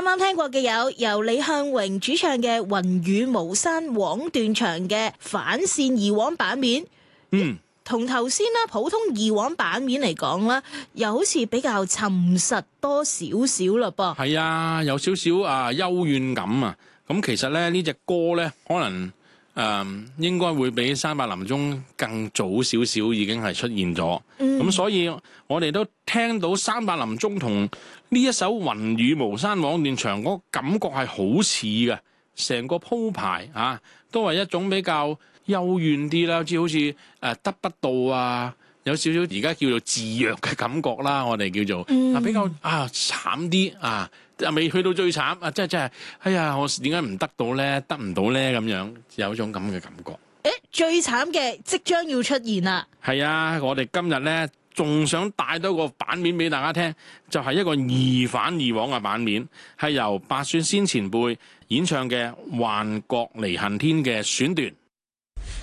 啱聽過嘅由李向榮主唱嘅《雲雨巫山枉斷腸》嘅反線二黃版面，同頭先啦普通二黃版面嚟講啦，又好似比較沉實多少少啦噃。 係啊，有少少幽怨感啊。咁其實咧呢隻歌咧，可能應該會比山伯臨終更早少少已經係出現咗。咁所以我哋都聽到山伯臨終同呢一首《雲雨巫山枉斷腸》嗰個感覺係好似嘅，成個鋪排都係一種比較幽怨啲啦，好似得不到啊，有少少而家叫做自虐嘅感覺啦，我哋叫做比較慘啲未去到最慘真係哎呀，我點解唔得到咧？得唔到咧？咁樣有一種咁嘅感覺。 最慘嘅即將要出現啦！ 係啊，我哋今日咧仲想帶多個版面俾大家聽，就係一個二反二黃嘅版面，係由白雪仙前輩演唱嘅《幻覺離恨天》嘅選段。